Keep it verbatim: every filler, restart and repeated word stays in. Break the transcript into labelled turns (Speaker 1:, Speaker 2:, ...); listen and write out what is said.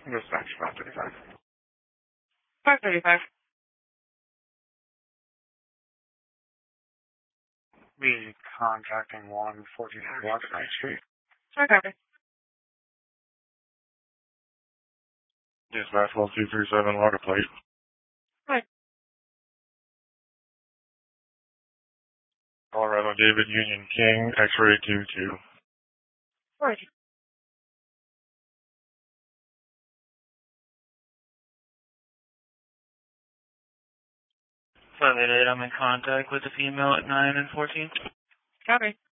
Speaker 1: Dispatch five thirty-five.
Speaker 2: five thirty-five.
Speaker 1: Be contacting one fourteen Block Ninth Street.
Speaker 2: Sorry, copy.
Speaker 1: Dispatch one two three seven, log a plate.
Speaker 2: Hi.
Speaker 1: Colorado David Union King, X-ray two two.
Speaker 2: Right.
Speaker 3: five eight eight, I'm in contact with the female at nine and fourteen.
Speaker 2: Copy.